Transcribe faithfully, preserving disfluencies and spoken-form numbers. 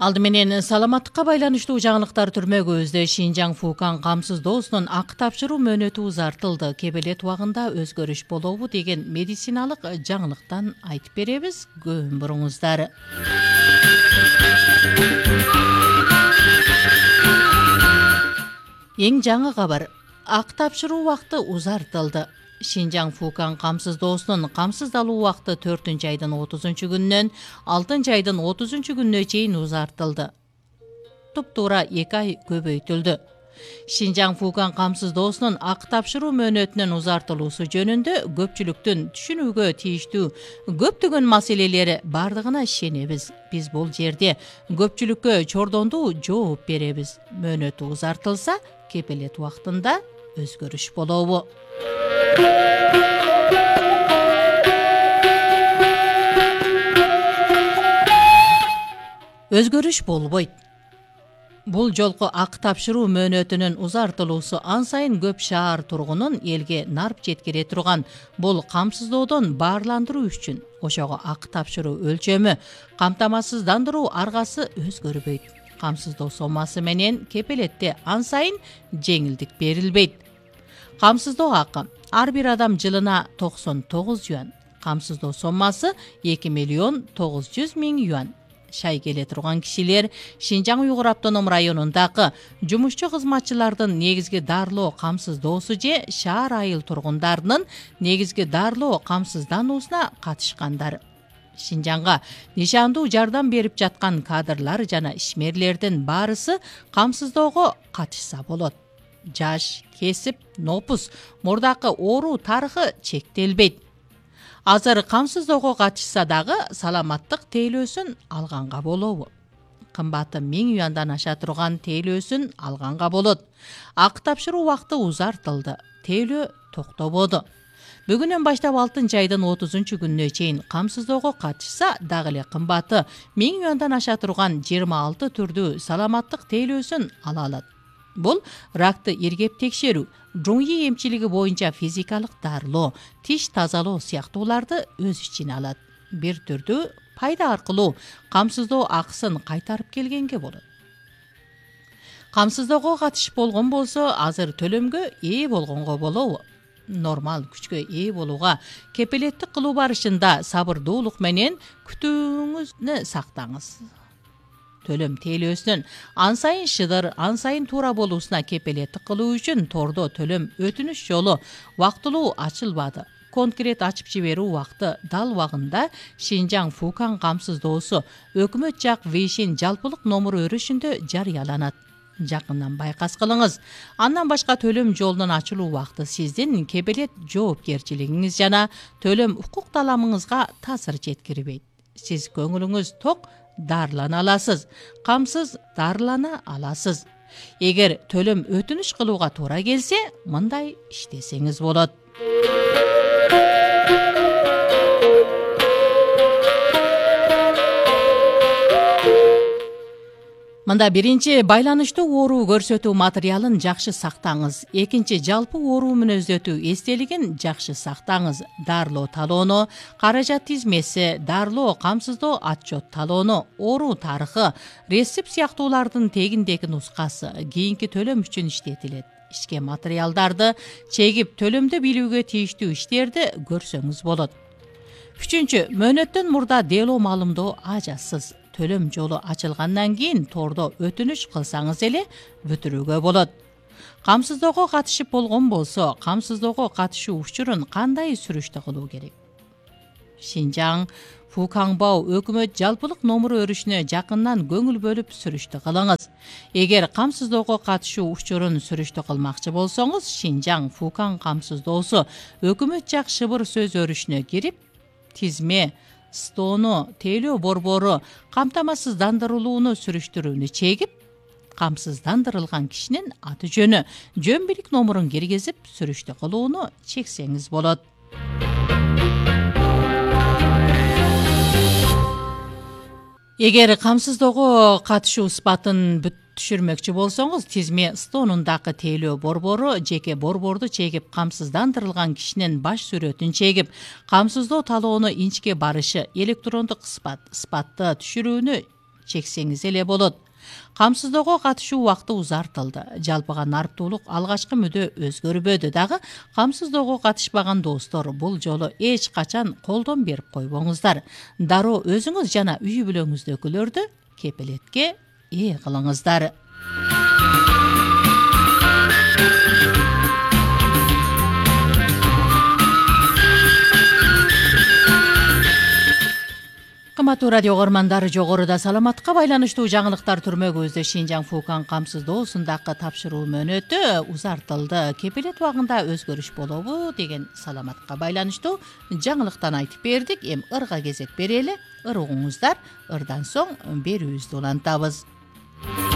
Алды менен саламаттыкка байланыштуу жаңылыктар түрмөгүбүздө Шинжаң Фукан камсыздоосунун акы тапшыруу мөөнөтү узартылды. Кебелет убагында өзгөрүш болобу деген медициналык жаңылыктан айтып беребиз. Көбүн буруңуздар. Эң жаңы кабар. Акы тапшыруу убакыты узартылды. Шинжаң Фукан камсыздоосунун камсыздалуу убакыты төртүнчү айдын отузунчу күнүнөн алтынчы айдын отузунчу күнүнө чейин узартылды. Туптуура эки ай көбөйтүлдү. Шинжаң Фукан камсыздоосунун акы тапшыруу мөөнөтүнүн узартылуусу жөнүндө көпчүлүктүн түшүнүүгө тийиштүү көптөгөн маселелери бардыгына ишенебиз. Биз бул жерде көпчүлүккө чордондуу жооп беребиз. Мөөнөтү узартылса, кепелет убактында өзгөрүш болобу? Өзгөрүш болбойт. Бул жолку акы тапшыруу мөөнөтүнүн узартылуусу ан сайын көп шаар тургунун элге нарп жеткире турган бул камсыздоодон баарландыруу үчүн. Ошого акы тапшыруу өлчөмү, камтамасыздандыруу аргасы өзгөрбөйт. Камсыздоо сомасы менен кепелетте ан сайын жеңилдик берилбейт. Камсыздоо акы ар бир адам жылына токсон тогуз юан. Камсыздоо сомасы эки миллион тогуз жүз миң юан. Шай келе турган кишилер Шинжаң Уйгур автоном районундагы жумушчу кызматчылардын негизги дарылоо камсыздоосу же шаар айыл тургундарынын негизги дарылоо камсыздануусуна катышкандар. Шинжаңга нишандуу жардам берип жаткан кадрлар жана ишмерлердин баарысы камсыздоого катышса болот. Жаш, кесип, нопус, мурдакы оору тарыхы чектелбейт. Азыр камсыздоого катышса дагы саламаттык тейлөөсүн алганга болобу? Кымбаты миң юандан аша турган тейлөөсүн алганга болот. Акы тапшыруу убакыты узартылды. Тейлөө токтободу. Бүгүнөн баштап алтынчы айдын отузунчу күнүнө чейин камсыздоого катышса дагы эле кымбаты миң юандан аша турган жыйырма алты түрдүү саламаттык тейлөөсүн ала алат. Бул ракты иргеп текшерүү, жуңи эмчилиги боюнча физикалык дарылоо, тиш тазалоо сыяктууларды өз ичине алат. Бир түрдүү пайда аркылуу камсыздоо акысын кайтарып келгенге болот. Камсыздоого катышып болгон болсо, азыр төлөмгө ээ болгонго болобу? Нормал күчкө ээ болууга кепелеттик кылуу барышында сабырдуулук менен күтүүңүздү сактаңыз. Төлөм тейлөөсүнүн ан сайын шыдыр, ан сайын туура болуусуна кепелеттик кылуу үчүн тордо төлөм өтүнүш жолу убактылуу ачылбады. Конкрет ачып жиберүү убакыты дал убагында Шинжаң Фукан камсыздоосу өкмөт жак Вейшин жалпылык номуру өрүшүндө жарыяланат. Жакындан байкас кылыңыз. Андан башка төлөм жолунун ачылуу убакыты сиздин кепелет жоопкерчилигиңиз жана төлөм укук таламыңызга таасир жеткирбейт. Сиз көңүлүңүз ток дарылана аласыз, камсыз дарылана аласыз. Эгер төлөм өтүнүш кылууга туура келсе, мындай иштесеңиз болот. Мында биринчи байланыштуу оору көрсөтүү материалын жакшы сактаңыз. Экинчи жалпы оору мүнөздөтүү эстелигин жакшы сактаңыз. Дарылоо талоону, каражат тизмеси, дарылоо камсыздоо отчет талоону, оору тарыхы, рецепт сыяктуулардын тегиндеги нускасы кийинки төлөм үчүн иштетилет. Ишке материалдарды чегип төлөмдө билүүгө тийиштүү иштерди көрсөңүз болот. Үчүнчү, мөөнөттөн мурда дело маалымдоо ажасыз. Төлөм жолу ачылгандан кийин тордо өтүнүш кылсаңыз эле бүтүрүүгө болот. Камсыздоого катышып болгон болсо, камсыздоого катышуу учурун кандай сүрүштө кылуу керек? Шинжаң Фуканбау өкмөт жалпылык номуру өрүшүнө жакындан көңүл бөлүп сүрүштө кылыңыз. Эгер камсыздоого катышуу учурун сүрүштө кылмакчы болсоңуз, Шинжаң Фукан камсыздоосу өкмөт жак шыбыр сөз өрүшүнө кирип, тизме, стоону, тейлөө борбору, камтамасыздандырылууну сүрүштүрүүнү чегип, камсыздандырылган кишинин аты жөнү, жөн билик номурун киргизип сүрүштө кылууну чексеңиз болот. Эгер камсыздоого катышуу ысбатын түшүрмөкчү болсоңуз, тизме стоонундагы тейлөө борбору, жеке борборду чегип, камсыздандырылган кишинин баш сүрөтүн чегип, камсыздоо талоону инчке барышы, электрондук ысбат, ысбатты түшүрүүнү чексеңиз эле болот. Камсыздоого катышуу убакыты узартылды. Жалпыга нарптуулук алгачкы мүдө өзгөрбөдү дагы. Камсыздоого катышпаган достор бул жолу эч качан колдон берип койбоңуздар. Дароо өзүңүз жана үй бүлөңүздөгүлөрдү кепилетке ээ кылыңыздар. Кымбаттуу радио көрмандары, жогоруда саламатка байланыштуу жаңылыктар түрмөгүбүздө Шинжаң Фукан камсыздоосундагы тапшыруу мөөнөтү узартылды. Кепилет убагында өзгөрүш болобу деген саламатка байланыштуу жаңылыктан айтып бердик. Эми ырга кезек берели. Ыр угуңуздар. Ырдан соң берүүбүздү улантабыз.